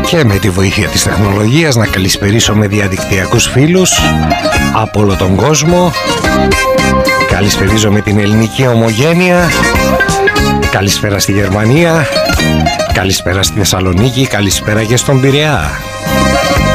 και με τη βοήθεια της τεχνολογίας να καλησπερίσω με διαδικτυακούς φίλους από όλο τον κόσμο. Καλησπερίζω με την ελληνική ομογένεια. Καλησπέρα στη Γερμανία. Καλησπέρα στη Θεσσαλονίκη. Καλησπέρα και στον Πειραιά.